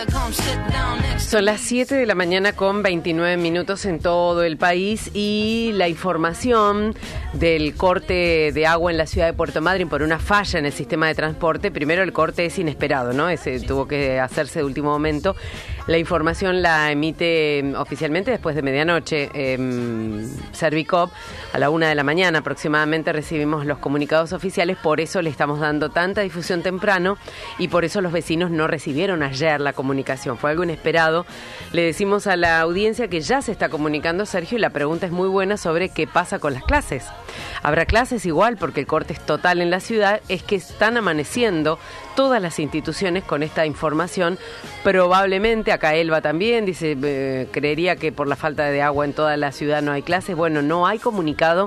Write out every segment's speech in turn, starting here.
Son las 7 de la mañana con 29 minutos en todo el país y la información del corte de agua en la ciudad de Puerto Madryn por una falla en el sistema de transporte. Primero, el corte es inesperado, ¿no? Ese tuvo que hacerse de último momento. La información la emite oficialmente después de medianoche Servicop. A la 1 de la mañana aproximadamente recibimos los comunicados oficiales, por eso le estamos dando tanta difusión temprano y por eso los vecinos no recibieron ayer la comunicación. Fue algo inesperado. Le decimos a la audiencia que ya se está comunicando, Sergio, y la pregunta es muy buena sobre qué pasa con las clases. ¿Habrá clases? Igual, porque el corte es total en la ciudad. Es que están amaneciendo todas las instituciones con esta información. Probablemente, acá Elba también dice, creería que por la falta de agua en toda la ciudad no hay clases. Bueno, no hay comunicado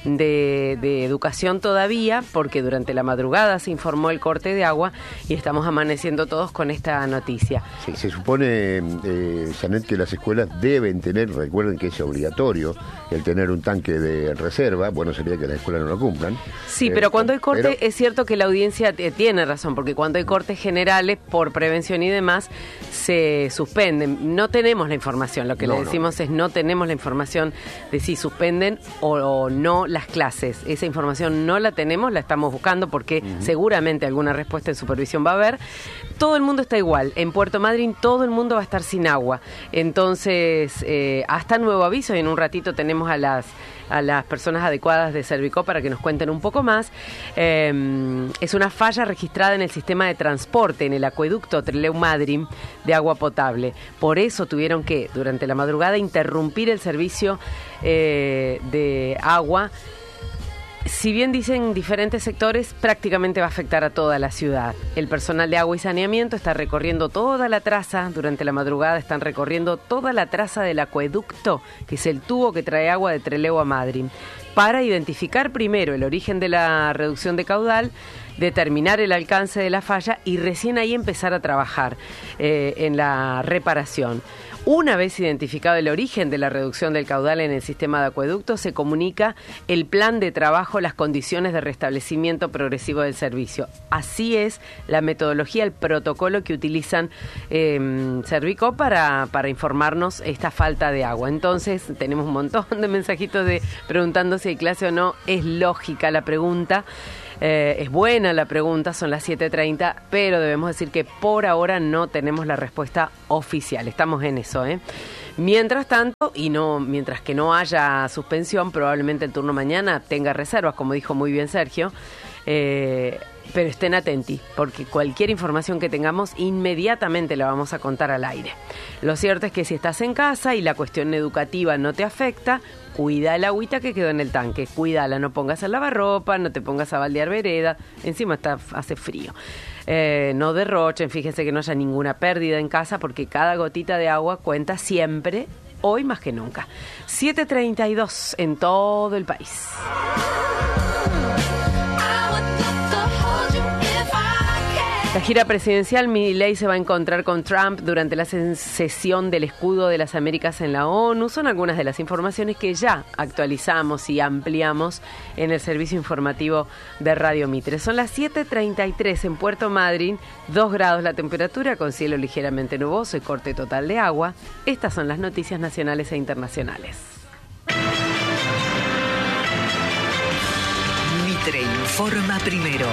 de educación todavía, porque durante la madrugada se informó el corte de agua y estamos amaneciendo todos con esta noticia. Sí, se supone, Janet, que las escuelas deben tener, recuerden que es obligatorio el tener un tanque de reserva. Bueno, sería que las escuelas no lo cumplan. Sí, pero cuando hay corte, es cierto que la audiencia tiene razón, porque cuando hay cortes generales por prevención y demás, se suspenden. No tenemos la información, lo que le decimos es no tenemos la información de si suspenden o no las clases. Esa información no la tenemos, la estamos buscando porque seguramente alguna respuesta en supervisión va a haber. Todo el mundo está igual. En Puerto Madryn todo el mundo va a estar sin agua. Entonces, hasta nuevo aviso, y en un ratito tenemos a las personas adecuadas de Servicop para que nos cuenten un poco más. Es una falla registrada en el sistema de transporte, en el acueducto Trelew-Madryn de agua potable. Por eso tuvieron que, durante la madrugada, interrumpir el servicio de agua. Si bien dicen diferentes sectores, prácticamente va a afectar a toda la ciudad. El personal de agua y saneamiento está recorriendo toda la traza, durante la madrugada están recorriendo toda la traza del acueducto, que es el tubo que trae agua de Trelew a Madryn, para identificar primero el origen de la reducción de caudal, determinar el alcance de la falla y recién ahí empezar a trabajar en la reparación. Una vez identificado el origen de la reducción del caudal en el sistema de acueducto, se comunica el plan de trabajo, las condiciones de restablecimiento progresivo del servicio. Así es la metodología, el protocolo que utilizan Servicop para informarnos esta falta de agua. Entonces, tenemos un montón de mensajitos preguntando si hay clase o no. Es lógica la pregunta. Es buena la pregunta, son las 7:30, pero debemos decir que por ahora no tenemos la respuesta oficial. Estamos en eso, Mientras tanto, mientras que no haya suspensión, probablemente el turno mañana tenga reservas, como dijo muy bien Sergio, pero estén atentos, porque cualquier información que tengamos inmediatamente la vamos a contar al aire. Lo cierto es que si estás en casa y la cuestión educativa no te afecta, cuida el agüita que quedó en el tanque, cuídala, no pongas a lavarropa, no te pongas a baldear vereda, encima hace frío. No derrochen, fíjense que no haya ninguna pérdida en casa, porque cada gotita de agua cuenta siempre, hoy más que nunca. 7:32 en todo el país. La gira presidencial, Milei se va a encontrar con Trump durante la sesión del Escudo de las Américas en la ONU. Son algunas de las informaciones que ya actualizamos y ampliamos en el servicio informativo de Radio Mitre. Son las 7:33 en Puerto Madryn, 2 grados la temperatura, con cielo ligeramente nuboso y corte total de agua. Estas son las noticias nacionales e internacionales. Mitre informa primero.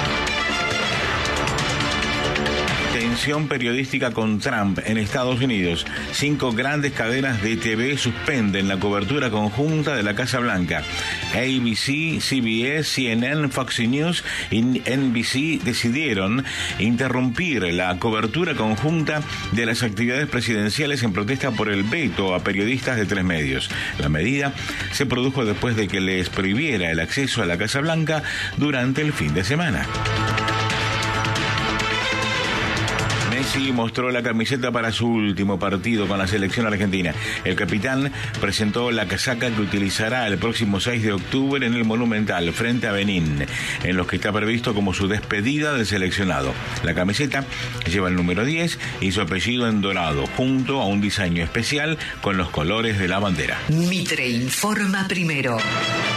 Tensión periodística con Trump en Estados Unidos. 5 grandes cadenas de TV suspenden la cobertura conjunta de la Casa Blanca. ABC, CBS, CNN, Fox News y NBC decidieron interrumpir la cobertura conjunta de las actividades presidenciales en protesta por el veto a periodistas de 3 medios. La medida se produjo después de que les prohibiera el acceso a la Casa Blanca durante el fin de semana. Messi mostró la camiseta para su último partido con la selección argentina. El capitán presentó la casaca que utilizará el próximo 6 de octubre en el Monumental frente a Benín, en los que está previsto como su despedida del seleccionado. La camiseta lleva el número 10 y su apellido en dorado, junto a un diseño especial con los colores de la bandera. Mitre informa primero.